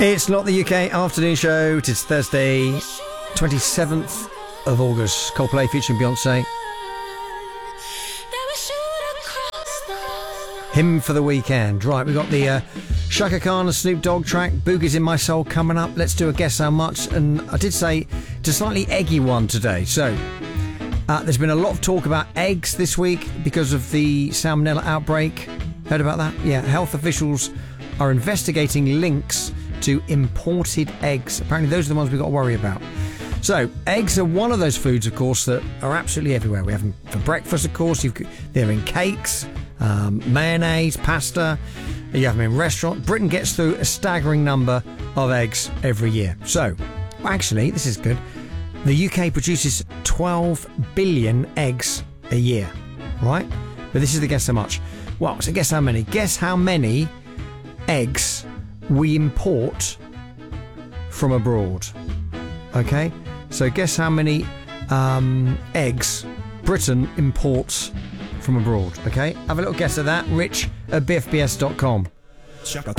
It's not the UK afternoon show. It's Thursday, 27th of August. Coldplay featuring Beyonce. Hymn for the Weekend. Right, we've got the Shaka Khan and Snoop Dogg track, Boogie's in My Soul, coming up. Let's do a guess how much. And I did say it's a slightly eggy one today. So there's been a lot of talk about eggs this week because of the salmonella outbreak. Heard about that? Yeah, health officials are investigating links to imported eggs. Apparently those are the ones we've got to worry about. So eggs are one of those foods, of course, that are absolutely everywhere. We have them for breakfast, of course. They're in cakes, mayonnaise, pasta. You have them in restaurants. Britain gets through a staggering number of eggs every year. So, actually, this is good. The UK produces 12 billion eggs a year, right? But this is the guess how much. Well, so guess how many? Guess how many eggs we import from abroad. Okay? So guess how many eggs Britain imports from abroad. Okay? Have a little guess at that. Rich at bfbs.com. Shaka